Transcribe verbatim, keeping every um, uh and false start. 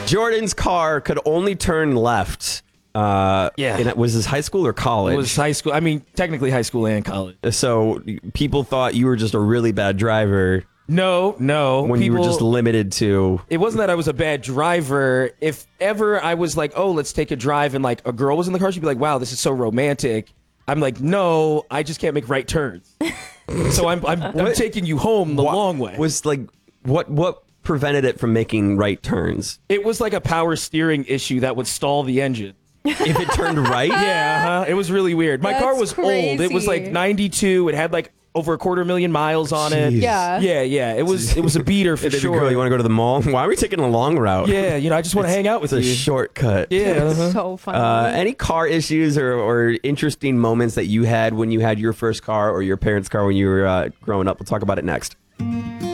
Jordan's car could only turn left. Uh, Yeah. And it was this high school or college? It was high school. I mean, technically high school and college. So people thought you were just a really bad driver No, no. when you people, were just limited to. It wasn't that I was a bad driver. If ever I was like, oh, let's take a drive, and like a girl was in the car, she'd be like, wow, this is so romantic. I'm like, no, I just can't make right turns. So I'm I'm, I'm taking you home the What long way. Was like what what prevented it from making right turns? It was like a power steering issue that would stall the engine. If it turned right? Yeah, uh-huh. It was really weird. My That's car was old. It was like crazy. ninety-two. It had like over a quarter million miles on it. Jeez. Yeah. Yeah, yeah. It was it was a beater for Hey, baby sure. girl, you want to go to the mall? Why are we taking a long route? Yeah, you know, I just want to hang out with It's a you. shortcut. Yeah. uh-huh. So funny. Uh, any car issues or, or interesting moments that you had when you had your first car or your parents' car when you were uh, growing up? We'll talk about it next.